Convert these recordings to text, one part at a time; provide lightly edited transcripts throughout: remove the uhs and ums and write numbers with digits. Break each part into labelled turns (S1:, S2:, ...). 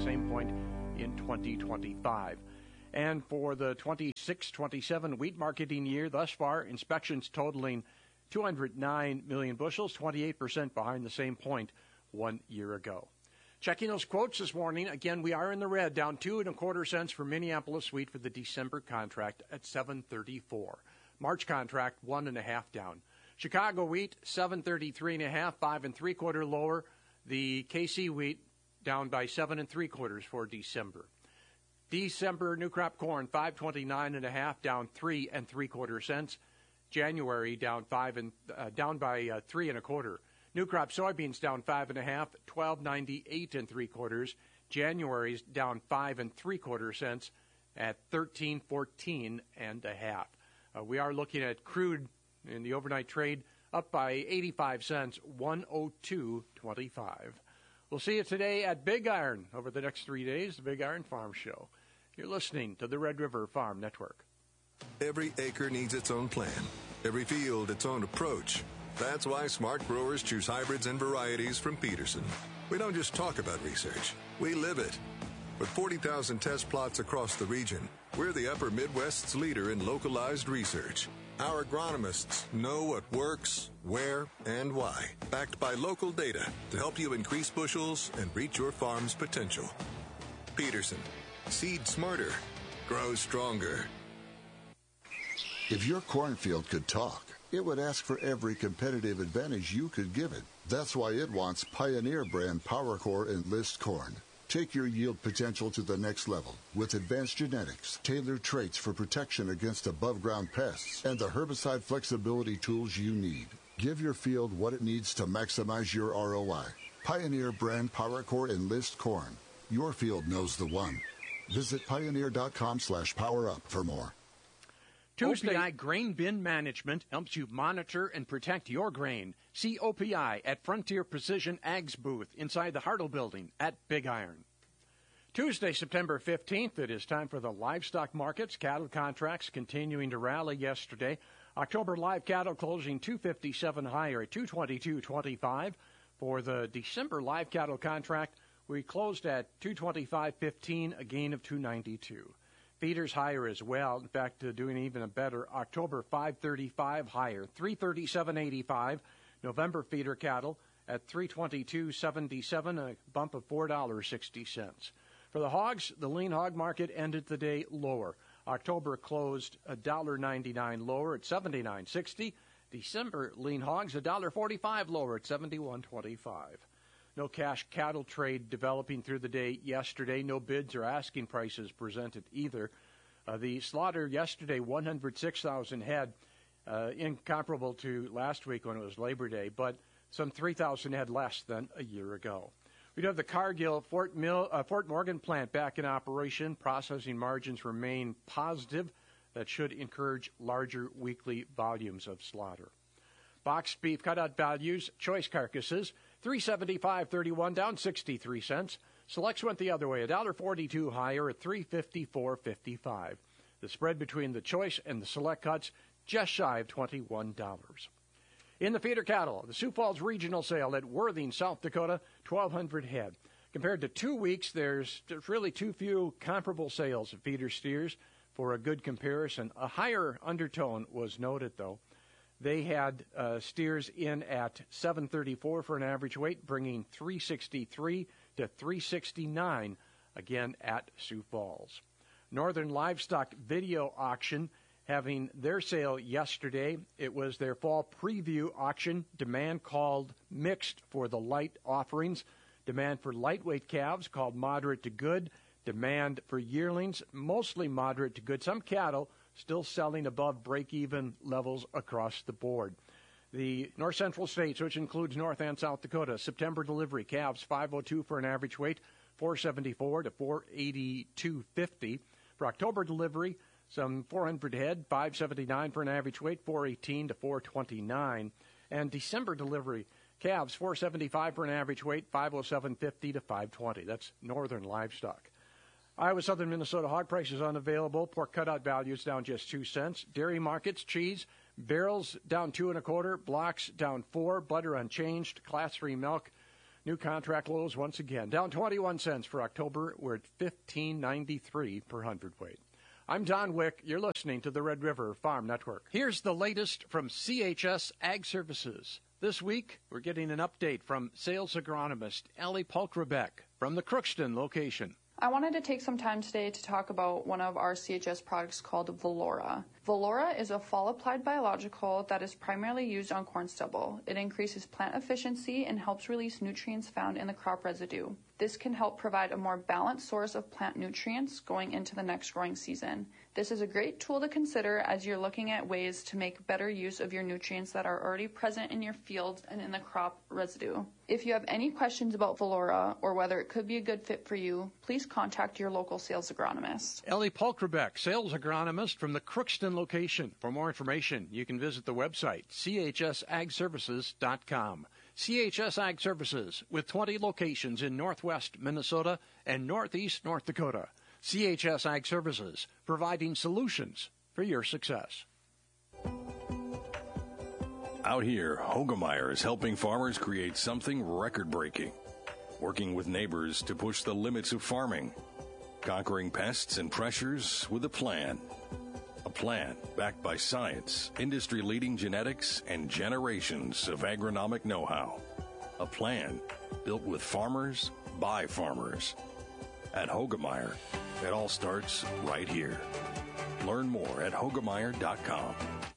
S1: same point in 2025. And for the 26-27 wheat marketing year thus far, inspections totaling 209 million bushels, 28% behind the same point 1 year ago. Checking those quotes this morning, again, we are in the red, down 2 1/4 cents for Minneapolis wheat for the December contract at $7.34. March contract 1 1/2 down. Chicago wheat 7.33 1/2, 5 3/4 lower. The KC wheat down by 7 3/4 for December. December new crop corn 5.29 1/2, down 3 3/4 cents. January down by 3 1/4. New crop soybeans down 5 1/2, 12.98 3/4. January's down 5 3/4 cents at 13.14 1/2. We are looking at crude in the overnight trade up by 85 cents, 102.25. We'll see you today at Big Iron over the next 3 days, the Big Iron Farm Show. You're listening to the Red River Farm Network.
S2: Every acre needs its own plan, every field its own approach. That's why smart growers choose hybrids and varieties from Peterson. We don't just talk about research, we live it. With 40,000 test plots across the region, we're the Upper Midwest's leader in localized research. Our agronomists know what works, where, and why, backed by local data to help you increase bushels and reach your farm's potential. Peterson, seed smarter, grow stronger.
S3: If your cornfield could talk, it would ask for every competitive advantage you could give it. That's why it wants Pioneer brand PowerCore Enlist corn. Take your yield potential to the next level with advanced genetics, tailored traits for protection against above-ground pests, and the herbicide flexibility tools you need. Give your field what it needs to maximize your ROI. Pioneer brand PowerCore Enlist corn. Your field knows the one. Visit pioneer.com/powerup for more.
S1: Tuesday, OPI Grain Bin Management helps you monitor and protect your grain. See OPI at Frontier Precision Ag's booth inside the Hartle Building at Big Iron. Tuesday, September 15th, it is time for the livestock markets. Cattle contracts continuing to rally yesterday. October live cattle closing 257 higher at 222.25. For the December live cattle contract, we closed at 225.15, a gain of 292. Feeders higher as well. In fact, doing even better. October 535 higher, 337.85. November feeder cattle at 322.77, a bump of $4.60. For the hogs, the lean hog market ended the day lower. October closed $1.99 lower at 79.60. December lean hogs $1.45 lower at 71.25. No cash cattle trade developing through the day yesterday. No bids or asking prices presented either. The slaughter yesterday, 106,000 head, incomparable to last week when it was Labor Day, but some 3,000 head less than a year ago. We do have the Cargill Fort Morgan plant back in operation. Processing margins remain positive. That should encourage larger weekly volumes of slaughter. Boxed beef cutout values, choice carcasses, $375.31, down 63 cents. Selects went the other way, $1.42 higher at $354.55. The spread between the choice and the select cuts just shy of $21. In the feeder cattle, the Sioux Falls regional sale at Worthing, South Dakota, 1,200 head. Compared to 2 weeks, there's really too few comparable sales of feeder steers for a good comparison. A higher undertone was noted, though. They had steers in at 734 for an average weight, bringing 363 to 369 again at Sioux Falls. Northern Livestock Video Auction having their sale yesterday. It was their fall preview auction. Demand called mixed for the light offerings. Demand for lightweight calves called moderate to good. Demand for yearlings mostly moderate to good. Some cattle still selling above break-even levels across the board. The north central states, which includes North and South Dakota, September delivery calves 502 for an average weight, 474 to 482.50. For October delivery, some 400 head, 579 for an average weight, 418 to 429. And December delivery calves 475 for an average weight, 507.50 to 520. That's northern livestock. Iowa, southern Minnesota hog prices unavailable. Pork cutout values down just 2 cents. Dairy markets, cheese, barrels down 2 1/4. Blocks down 4. Butter unchanged. Class 3 milk New contract lows once again, down 21 cents for October. We're at $15.93 per hundredweight. I'm Don Wick. You're listening to the Red River Farm Network. Here's the latest from CHS Ag Services. This week, we're getting an update from sales agronomist Ellie Polkrebeck from the Crookston location.
S4: I wanted to take some time today to talk about one of our CHS products called Valora. Valora is a fall-applied biological that is primarily used on corn stubble. It increases plant efficiency and helps release nutrients found in the crop residue. This can help provide a more balanced source of plant nutrients going into the next growing season. This is a great tool to consider as you're looking at ways to make better use of your nutrients that are already present in your fields and in the crop residue. If you have any questions about Valora or whether it could be a good fit for you, please contact your local sales agronomist.
S1: Ellie Polkrebeck, sales agronomist from the Crookston location. For more information, you can visit the website, chsagservices.com. CHS Ag Services, with 20 locations in northwest Minnesota and northeast North Dakota. CHS Ag Services, providing solutions for your success.
S5: Out here, Hoegemeyer is helping farmers create something record-breaking, working with neighbors to push the limits of farming, conquering pests and pressures with a plan. A plan backed by science, industry-leading genetics, and generations of agronomic know-how. A plan built with farmers by farmers. At Hoegemeyer, it all starts right here. Learn more at Hoegemeyer.com.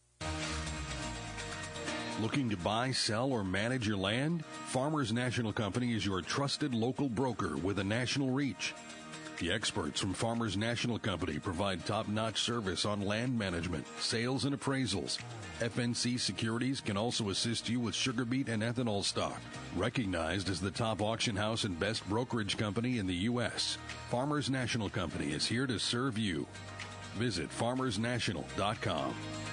S5: Looking to buy, sell, or manage your land? Farmers National Company is your trusted local broker with a national reach. The experts from Farmers National Company provide top-notch service on land management, sales, and appraisals. FNC Securities can also assist you with sugar beet and ethanol stock. Recognized as the top auction house and best brokerage company in the U.S., Farmers National Company is here to serve you. Visit farmersnational.com.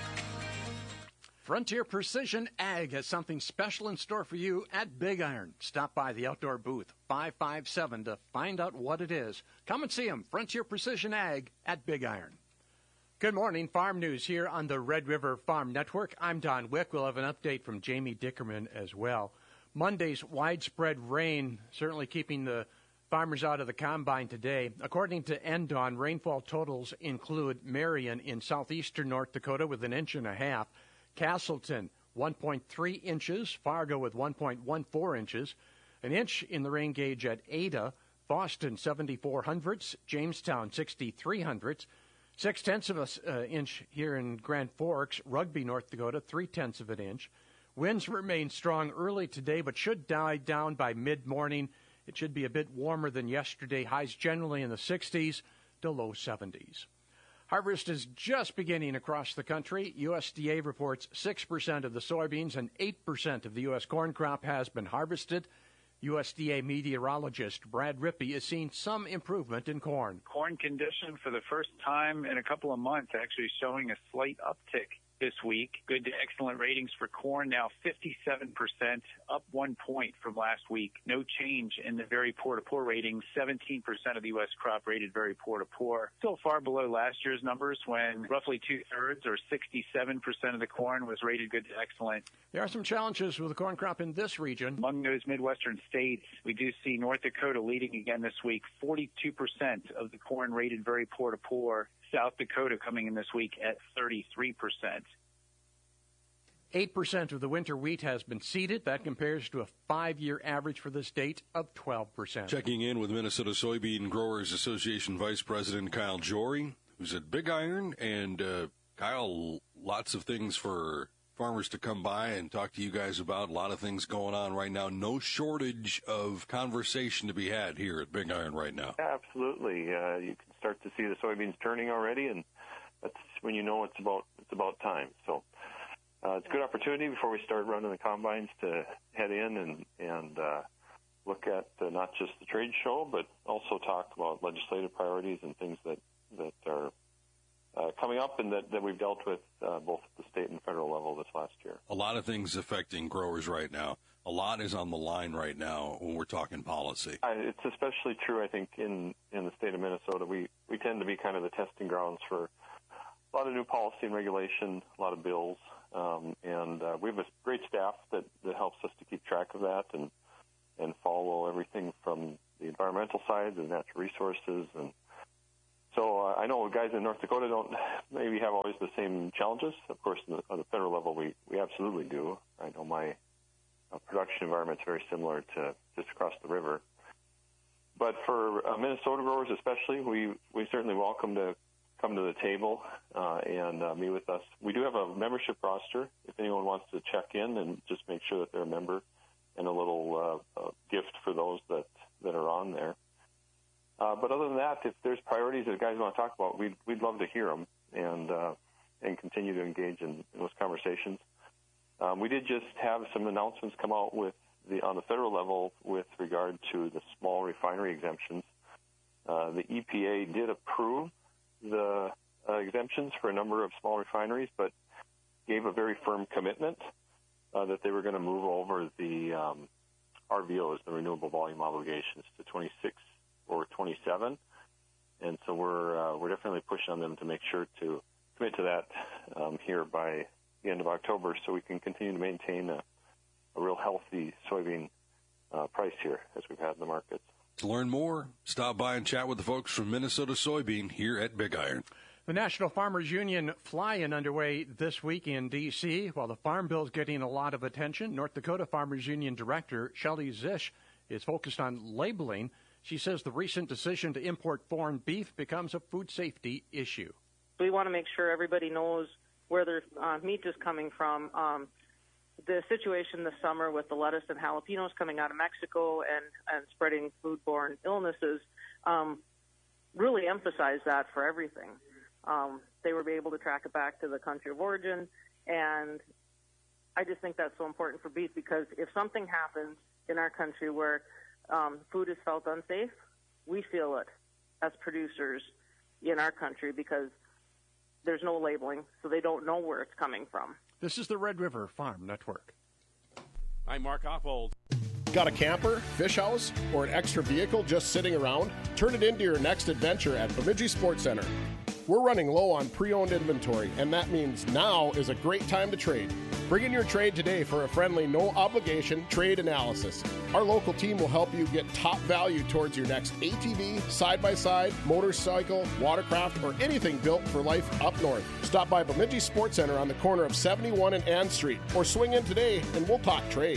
S1: Frontier Precision Ag has something special in store for you at Big Iron. Stop by the outdoor booth, 557, to find out what it is. Come and see them, Frontier Precision Ag at Big Iron. Good morning, Farm News here on the Red River Farm Network. I'm Don Wick. We'll have an update from Jamie Dickerman as well. Monday's widespread rain certainly keeping the farmers out of the combine today. According to NDAWN, rainfall totals include Marion in southeastern North Dakota with 1.5 inches. Castleton, 1.3 inches. Fargo with 1.14 inches. 1 inch in the rain gauge at Ada. Boston, 74 hundredths. Jamestown, 63 hundredths. 0.6 of an inch here in Grand Forks. Rugby, North Dakota, 0.3 of an inch. Winds remain strong early today, but should die down by mid-morning. It should be a bit warmer than yesterday. Highs generally in the 60s to low 70s. Harvest is just beginning across the country. USDA reports 6% of the soybeans and 8% of the U.S. corn crop has been harvested. USDA meteorologist Brad Rippey is seeing some improvement in corn.
S6: Corn condition for the first time in a couple of months actually showing a slight uptick this week. Good to excellent ratings for corn, now 57%, up 1 point from last week. No change in the very poor to poor rating. 17% of the U.S. crop rated very poor to poor. Still far below last year's numbers when roughly 2/3 or 67% of the corn was rated good to excellent.
S1: There are some challenges with the corn crop in this region.
S6: Among those Midwestern states, we do see North Dakota leading again this week. 42% of the corn rated very poor to poor. South Dakota coming in this week at 33%.
S1: 8% of the winter wheat has been seeded. That compares to a 5-year average for the state of 12%.
S5: Checking in with Minnesota Soybean Growers Association Vice President Kyle Jory, who's at Big Iron. And Kyle, lots of things for farmers to come by and talk to you guys about. A lot of things going on right now. No shortage of conversation to be had here at Big Iron right now.
S7: Yeah, absolutely. You can start to see the soybeans turning already, and that's when you know it's about time. So it's a good opportunity before we start running the combines to head in and look at not just the trade show, but also talk about legislative priorities and things that are coming up and that we've dealt with both at the state and federal level this last year.
S5: A lot of things affecting growers right now. A lot is on the line right now when we're talking policy.
S7: It's especially true, I think, in the state of Minnesota. We tend to be kind of the testing grounds for a lot of new policy and regulation, a lot of bills, and we have a great staff that helps us to keep track of that. And and follow everything from the environmental side, the natural resources. And so I know guys in North Dakota don't maybe have always the same challenges. Of course, on the federal level, we absolutely do. I know my production environment is very similar to just across the river. But for Minnesota growers especially, we certainly welcome to come to the table and meet with us. We do have a membership roster if anyone wants to check in and just make sure that they're a member, and a little gift for those that are on there. But other than that, if there's priorities that guys want to talk about, we'd love to hear them and continue to engage in those conversations. We did just have some announcements come out on the federal level with regard to the small refinery exemptions. The EPA did approve the exemptions for a number of small refineries, but gave a very firm commitment that they were going to move over the RVOs, the renewable volume obligations, to 26 or 27. And so we're definitely pushing on them to make sure to commit to that here by the end of October, so we can continue to maintain a real healthy soybean price here as we've had in the markets.
S5: To learn more, stop by and chat with the folks from Minnesota Soybean here at Big Iron.
S1: The National Farmers Union fly-in underway this week in D.C. While the Farm Bill is getting a lot of attention, North Dakota Farmers Union Director Shelly Zisch is focused on labeling. She says the recent decision to import foreign beef becomes a food safety issue.
S8: We want to make sure everybody knows where their meat is coming from. The situation this summer with the lettuce and jalapenos coming out of Mexico and spreading foodborne illnesses really emphasized that for everything. They were able to track it back to the country of origin, and I just think that's so important for beef, because if something happens in our country where food is felt unsafe, we feel it as producers in our country because there's no labeling, so they don't know where it's coming from.
S1: This is the Red River Farm Network.
S9: I'm Mark Oppold.
S10: Got a camper, fish house, or an extra vehicle just sitting around? Turn it into your next adventure at Bemidji Sports Center. We're running low on pre-owned inventory, and that means now is a great time to trade. Bring in your trade today for a friendly, no-obligation trade analysis. Our local team will help you get top value towards your next ATV, side-by-side, motorcycle, watercraft, or anything built for life up north. Stop by Bemidji Sports Center on the corner of 71 and Ann Street, or swing in today and we'll talk trade.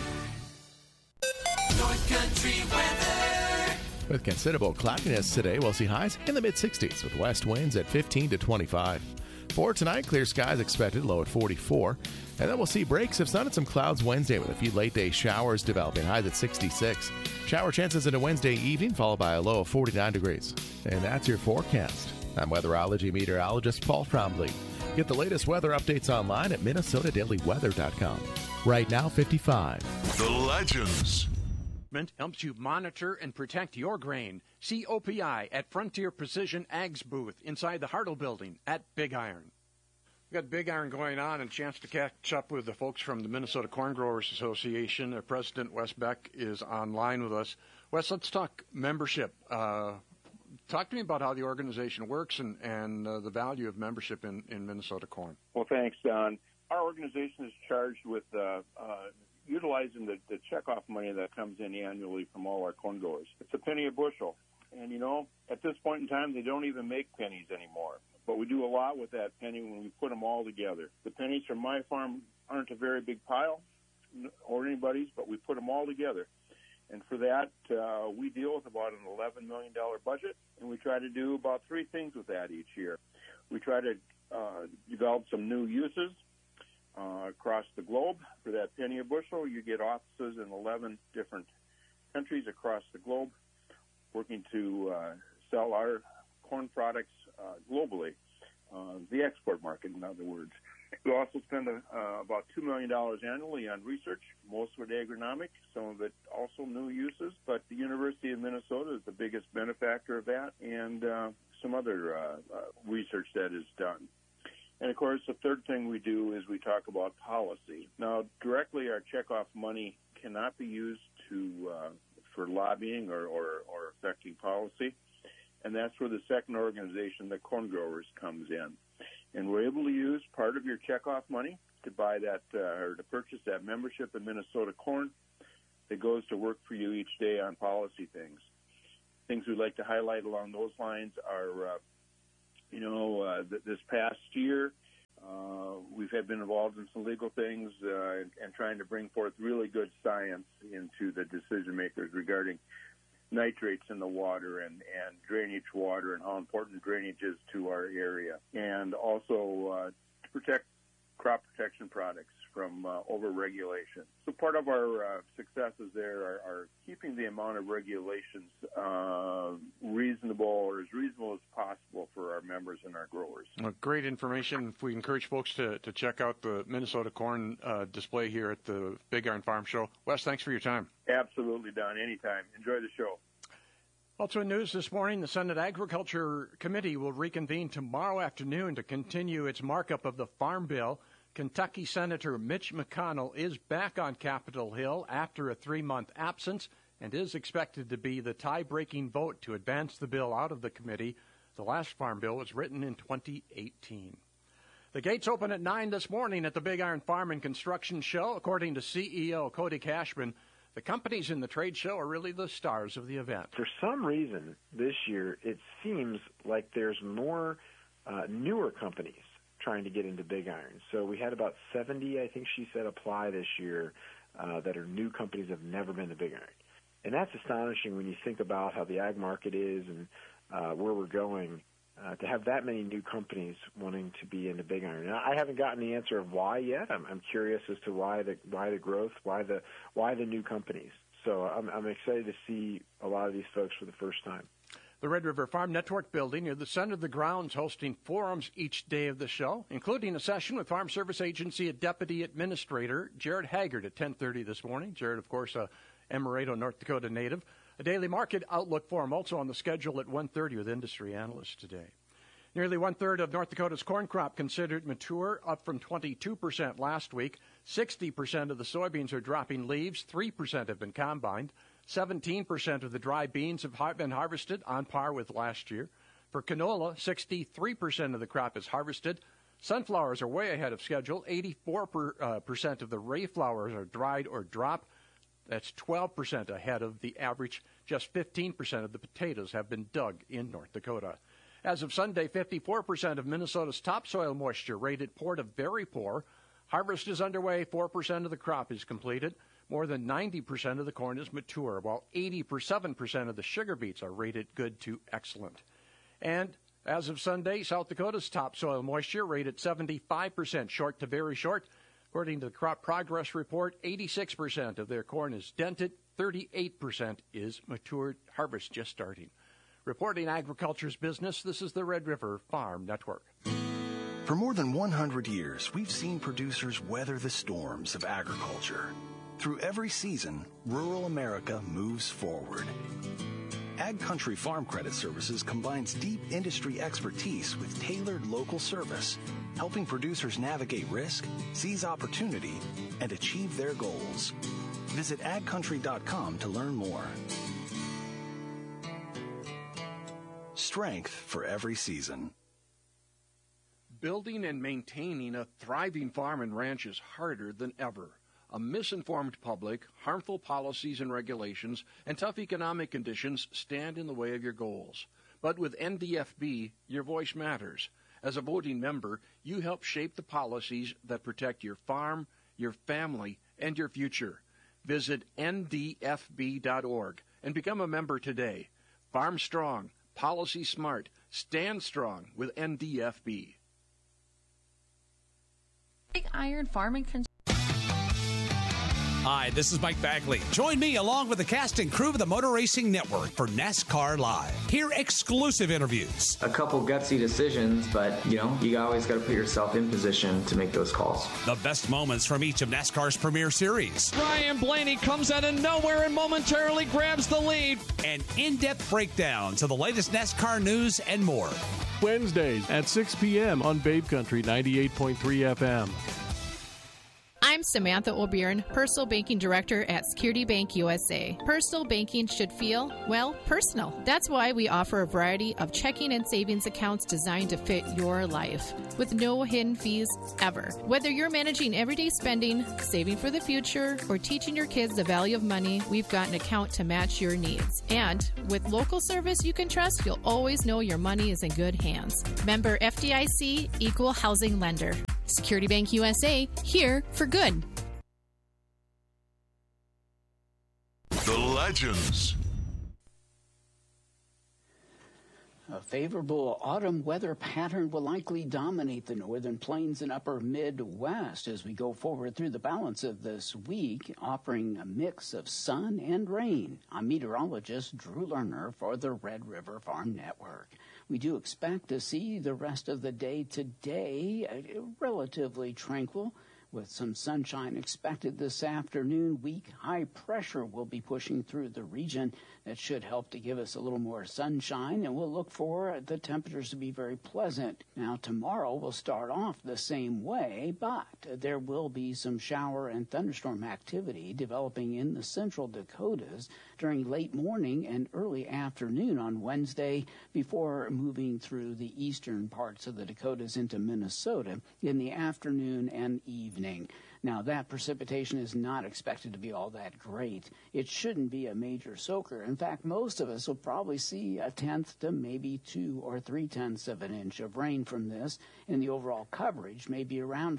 S11: North Country weather. With considerable cloudiness today, we'll see highs in the mid-60s with west winds at 15 to 25. For tonight, clear skies expected, low at 44. And then we'll see breaks of sun and some clouds Wednesday with a few late-day showers developing, highs at 66. Shower chances into Wednesday evening, followed by a low of 49 degrees. And that's your forecast. I'm weatherology meteorologist Paul Trombley. Get the latest weather updates online at minnesotadailyweather.com. Right now, 55.
S2: The Legends.
S1: Helps you monitor and protect your grain. See OPI at Frontier Precision Ag's booth inside the Hartle Building at Big Iron. We've got Big Iron going on, and a chance to catch up with the folks from the Minnesota Corn Growers Association. Their president, Wes Beck, is online with us. Wes, let's talk membership. Talk to me about how the organization works and the value of membership in Minnesota Corn.
S12: Well, thanks, Don. Our organization is charged with utilizing the checkoff money that comes in annually from all our corn growers. It's a penny a bushel. And, at this point in time, they don't even make pennies anymore. But we do a lot with that penny when we put them all together. The pennies from my farm aren't a very big pile, or anybody's, but we put them all together. And for that, we deal with about an $11 million budget, and we try to do about three things with that each year. We try to develop some new uses across the globe. For that penny a bushel, you get offices in 11 different countries across the globe working to sell our corn products globally, the export market, in other words. We also spend about $2 million annually on research, most of it agronomic, some of it also new uses, but the University of Minnesota is the biggest benefactor of that, and some other research that is done. And, of course, the third thing we do is we talk about policy. Now, directly our checkoff money cannot be used for lobbying or affecting policy, and that's where the second organization, the Corn Growers, comes in. And we're able to use part of your checkoff money to buy that or to purchase that membership in Minnesota Corn. that goes to work for you each day on policy things. Things we'd like to highlight along those lines are, this past year, we've been involved in some legal things and trying to bring forth really good science into the decision makers regarding nitrates in the water and drainage water and how important drainage is to our area, and also to protect crop protection products from over-regulation. So part of our successes there are keeping the amount of regulations reasonable, or as reasonable as possible for our members and our growers.
S1: Well, great information. We encourage folks to check out the Minnesota corn display here at the Big Iron Farm Show. Wes, thanks for your time.
S12: Absolutely, Don. Anytime. Enjoy the show.
S1: Also in news this morning, the Senate Agriculture Committee will reconvene tomorrow afternoon to continue its markup of the Farm Bill. Kentucky Senator Mitch McConnell is back on Capitol Hill after a 3-month absence and is expected to be the tie-breaking vote to advance the bill out of the committee. The last Farm Bill was written in 2018. The gates open at 9 this morning at the Big Iron Farm and Construction Show. According to CEO Cody Cashman, the companies in the trade show are really the stars of the event.
S13: For some reason, this year, it seems like there's more newer companies trying to get into Big Iron. So we had about 70, I think she said, apply this year that are new companies that have never been to Big Iron. And that's astonishing when you think about how the ag market is and where we're going, to have that many new companies wanting to be into Big Iron. Now, I haven't gotten the answer of why yet. I'm curious as to why the growth, why the new companies. So I'm excited to see a lot of these folks for the first time.
S1: The Red River Farm Network building near the center of the grounds hosting forums each day of the show, including a session with Farm Service Agency Deputy Administrator Jared Haggard at 10:30 this morning. Jared, of course, a Emerado, North Dakota native. A daily market outlook forum also on the schedule at 1:30 with industry analysts today. Nearly one-third of North Dakota's corn crop considered mature, up from 22% last week. 60% of the soybeans are dropping leaves. 3% have been combined. 17% of the dry beans have been harvested, on par with last year. For canola, 63% of the crop is harvested. Sunflowers are way ahead of schedule. 84% of the ray flowers are dried or dropped. That's 12% ahead of the average. Just 15% of the potatoes have been dug in North Dakota. As of Sunday, 54% of Minnesota's topsoil moisture rated poor to very poor. Harvest is underway. 4% of the crop is completed. More than 90% of the corn is mature, while 87% of the sugar beets are rated good to excellent. And as of Sunday, South Dakota's topsoil moisture rated 75%, short to very short. According to the Crop Progress Report, 86% of their corn is dented, 38% is matured. Harvest just starting. Reporting agriculture's business, this is the Red River Farm Network.
S14: For more than 100 years, we've seen producers weather the storms of agriculture. Through every season, rural America moves forward. Ag Country Farm Credit Services combines deep industry expertise with tailored local service, helping producers navigate risk, seize opportunity, and achieve their goals. Visit agcountry.com to learn more. Strength for every season.
S1: Building and maintaining a thriving farm and ranch is harder than ever. A misinformed public, harmful policies and regulations, and tough economic conditions stand in the way of your goals. But with NDFB, your voice matters. As a voting member, you help shape the policies that protect your farm, your family, and your future. Visit ndfb.org and become a member today. Farm strong, policy smart, stand strong with NDFB.
S15: Big Iron Farming.
S16: Hi, this is Mike Bagley. Join me along with the cast and crew of the Motor Racing Network for NASCAR Live. Hear exclusive interviews.
S17: A couple gutsy decisions, but, you always got to put yourself in position to make those calls.
S16: The best moments from each of NASCAR's premier series.
S18: Ryan Blaney comes out of nowhere and momentarily grabs the lead.
S16: And in-depth breakdowns of the latest NASCAR news and more.
S19: Wednesdays at 6 p.m. on Babe Country 98.3 FM. I'm Samantha O'Byrne, Personal Banking Director at Security Bank USA. Personal banking should feel, well, personal. That's why we offer a variety of checking and savings accounts designed to fit your life, with no hidden fees ever. Whether you're managing everyday spending, saving for the future, or teaching your kids the value of money, we've got an account to match your needs. And with local service you can trust, you'll always know your money is in good hands. Member FDIC, Equal Housing Lender. Security Bank USA, here for good.
S20: The Legends.
S21: A favorable autumn weather pattern will likely dominate the northern plains and upper Midwest as we go forward through the balance of this week, offering a mix of sun and rain. I'm meteorologist Drew Lerner for the Red River Farm Network. We do expect to see the rest of the day today relatively tranquil, with some sunshine expected this afternoon. Weak high pressure will be pushing through the region. That should help to give us a little more sunshine, and we'll look for the temperatures to be very pleasant. Now, tomorrow will start off the same way, but there will be some shower and thunderstorm activity developing in the central Dakotas during late morning and early afternoon on Wednesday before moving through the eastern parts of the Dakotas into Minnesota in the afternoon and evening. Now, that precipitation is not expected to be all that great. It shouldn't be a major soaker. In fact, most of us will probably see 1/10 to maybe 2 or 3/10 of an inch of rain from this, and the overall coverage may be around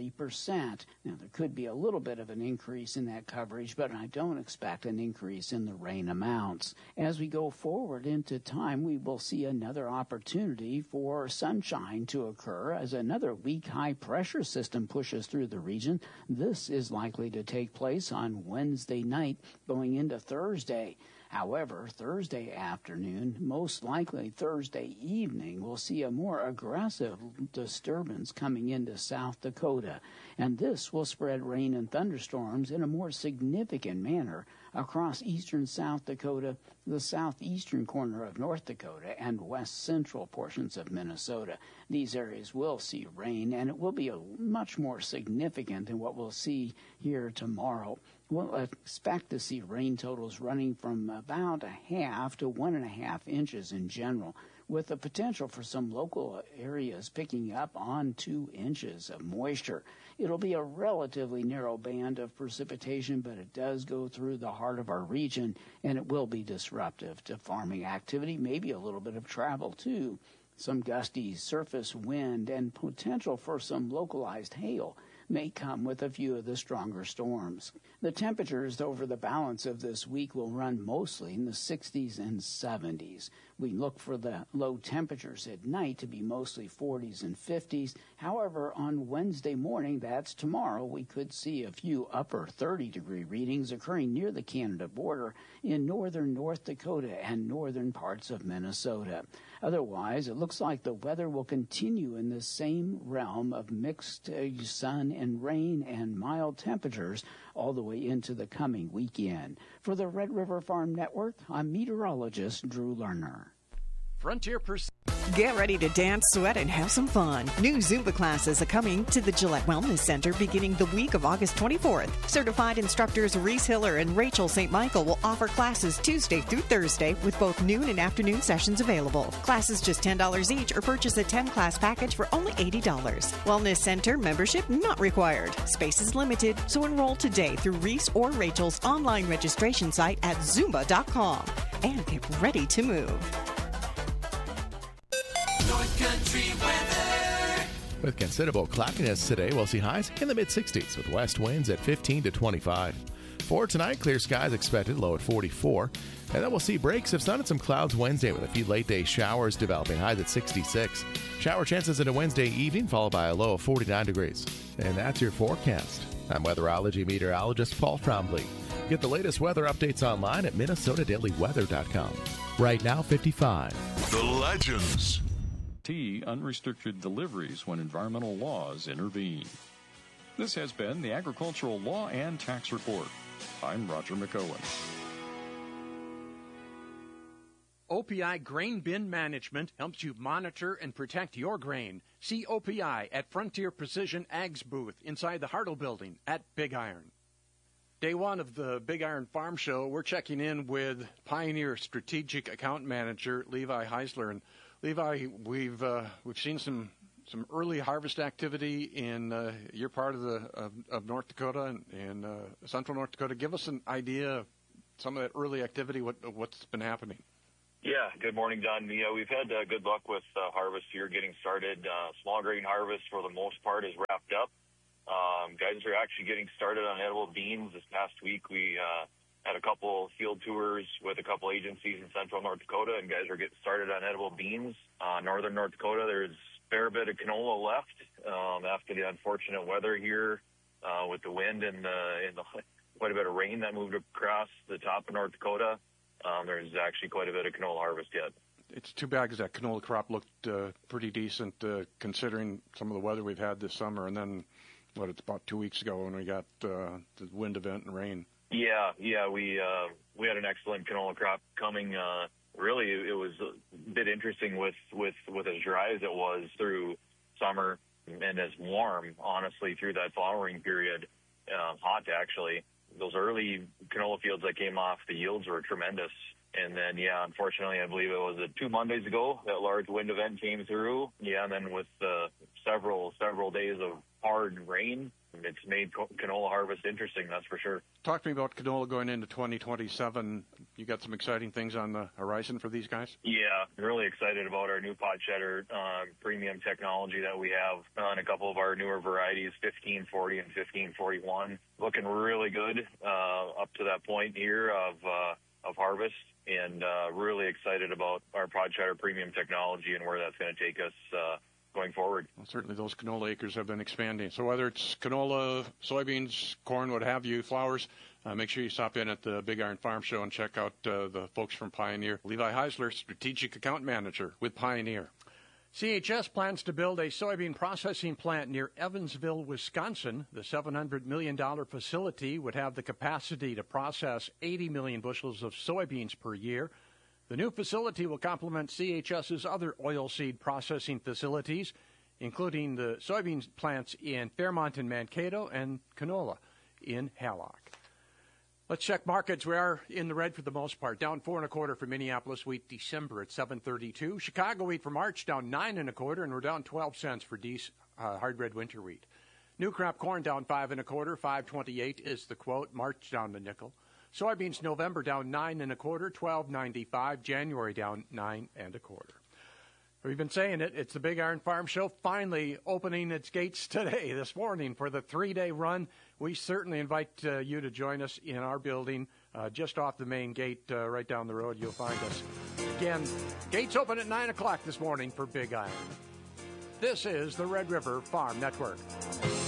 S21: 40%. Now, there could be a little bit of an increase in that coverage, but I don't expect an increase in the rain amounts. As we go forward into time, we will see another opportunity for sunshine to occur as another weak high-pressure system pushes through the region. This is likely to take place on Wednesday night going into Thursday. However, Thursday afternoon, most likely Thursday evening, we'll see a more aggressive disturbance coming into South Dakota, and this will spread rain and thunderstorms in a more significant manner across eastern South Dakota, the southeastern corner of North Dakota, and west central portions of Minnesota. These areas will see rain, and it will be much more significant than what we'll see here tomorrow. We'll expect to see rain totals running from about 1/2 to 1.5 inches in general, with the potential for some local areas picking up on 2 inches of moisture. It'll be a relatively narrow band of precipitation, but it does go through the heart of our region, and it will be disruptive to farming activity, maybe a little bit of travel too. Some gusty surface wind and potential for some localized hail may come with a few of the stronger storms. The temperatures over the balance of this week will run mostly in the 60s and 70s. We look for the low temperatures at night to be mostly 40s and 50s. However, on Wednesday morning, that's tomorrow, we could see a few upper 30-degree readings occurring near the Canada border in northern North Dakota and northern parts of Minnesota. Otherwise, it looks like the weather will continue in the same realm of mixed sun and rain and mild temperatures all the way into the coming weekend. For the Red River Farm Network, I'm meteorologist Drew Lerner.
S1: Frontier
S22: Get ready to dance, sweat, and have some fun. New Zumba classes are coming to the Gillette Wellness Center beginning the week of August 24th. Certified instructors Reese Hiller and Rachel St. Michael will offer classes Tuesday through Thursday with both noon and afternoon sessions available. Classes just $10 each or purchase a 10-class package for only $80. Wellness Center membership not required. Space is limited, so enroll today through Reese or Rachel's online registration site at Zumba.com and get ready to move.
S20: North Country weather.
S11: With considerable cloudiness today, we'll see highs in the mid-60s with west winds at 15 to 25. For tonight, clear skies expected, low at 44. And then we'll see breaks of sun and some clouds Wednesday with a few late-day showers developing, highs at 66. Shower chances into Wednesday evening, followed by a low of 49 degrees. And that's your forecast. I'm weatherology meteorologist Paul Trombley. Get the latest weather updates online at minnesotadailyweather.com. Right now, 55.
S20: The Legends.
S23: Unrestricted deliveries when environmental laws intervene. This has been the Agricultural Law and Tax Report. I'm Roger McOwen.
S1: OPI Grain Bin Management helps you monitor and protect your grain. See OPI at Frontier Precision Ag's booth inside the Hartle Building at Big Iron. Day one of the Big Iron Farm Show, we're checking in with Pioneer Strategic Account Manager Levi Heisler. And Levi, we've seen some early harvest activity in your part of North Dakota and central North Dakota. Give us an idea of some of that early activity, what's been happening.
S3: Yeah, good morning, Don. Yeah, we've had good luck with harvest here getting started. Small grain harvest, for the most part, is wrapped up. Guys are actually getting started on edible beans. This past week, we had a couple field tours with a couple agencies in central North Dakota, and guys are getting started on edible beans. Northern North Dakota, there's a fair bit of canola left after the unfortunate weather here with the wind and quite a bit of rain that moved across the top of North Dakota. There's actually quite a bit of canola harvest yet.
S1: It's too bad because that canola crop looked pretty decent considering some of the weather we've had this summer. And then, it's about 2 weeks ago when we got the wind event and rain. Yeah, we had an excellent canola crop coming. Really, it was a bit interesting with as dry as it was through summer and as warm, honestly, through that flowering period. Hot, actually. Those early canola fields that came off, the yields were tremendous. And then, unfortunately, I believe it was 2 Mondays ago that large wind event came through. Yeah, and then with several days of hard rain, it's made canola harvest interesting, that's for sure. Talk to me about canola going into 2027. You got some exciting things on the horizon for these guys? Yeah, I'm really excited about our new pod shedder premium technology that we have on a couple of our newer varieties, 1540 and 1541. Looking really good up to that point here of harvest, and really excited about our pod shedder premium technology and where that's going to take us going forward. Well, certainly those canola acres have been expanding. So whether it's canola, soybeans, corn, what have you, flowers, make sure you stop in at the Big Iron Farm Show and check out the folks from Pioneer. Levi Heisler, Strategic Account Manager with Pioneer. CHS plans to build a soybean processing plant near Evansville, Wisconsin. The $700 million facility would have the capacity to process 80 million bushels of soybeans per year. The new facility will complement CHS's other oilseed processing facilities, including the soybean plants in Fairmont and Mankato and canola in Hallock. Let's check markets. We are in the red for the most part. Down 4 1/4 for Minneapolis wheat December at $7.32. Chicago wheat for March down 9 1/4, and we're down 12 cents for hard red winter wheat. New crop corn down 5 1/4, $5.28 is the quote. March down a nickel. Soybeans November down 9 1/4, $12.95. January down 9 1/4. We've been saying it. It's the Big Iron Farm Show finally opening its gates today, this morning, for the 3-day run. We certainly invite you to join us in our building just off the main gate right down the road. You'll find us. Again, gates open at 9 o'clock this morning for Big Iron. This is the Red River Farm Network.